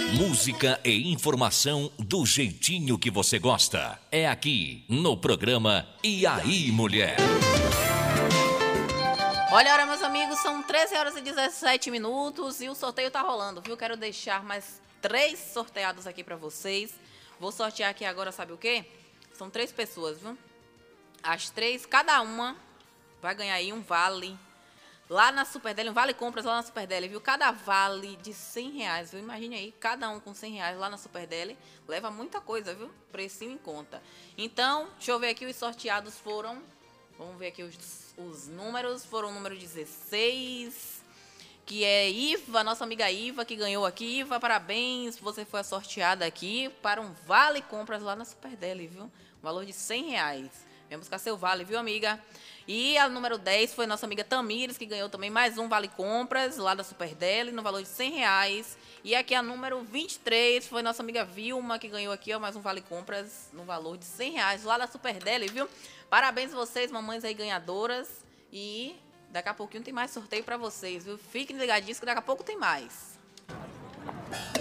Música e informação do jeitinho que você gosta. É aqui no programa E aí, Mulher? Olha, meus amigos, são 13 horas e 17 minutos e o sorteio tá rolando, viu? Quero deixar mais 3 sorteados aqui pra vocês. Vou sortear aqui agora, sabe o quê? São 3 pessoas, viu? As 3, cada uma vai ganhar aí um vale lá na Superdeli, um vale compras lá na Superdeli, viu? Cada vale de R$100, viu? Imagine aí, cada um com R$100 lá na Superdeli, leva muita coisa, viu? Precinho em conta. Então, deixa eu ver aqui, os sorteados foram, vamos ver aqui os números, foram o número 16, que é Iva, nossa amiga Iva, que ganhou aqui. Iva, parabéns, você foi a sorteada aqui para um vale compras lá na Superdeli, viu? Valor de R$100. Vem buscar seu vale, viu, amiga? E a número 10 foi nossa amiga Tamires, que ganhou também mais um vale compras lá da Superdeli, no valor de R$100. E aqui a número 23 foi nossa amiga Vilma, que ganhou aqui, ó, mais um vale compras no valor de R$100 lá da Superdeli, viu? Parabéns a vocês, mamães aí ganhadoras. E daqui a pouquinho tem mais sorteio pra vocês, viu? Fiquem ligadinhos que daqui a pouco tem mais.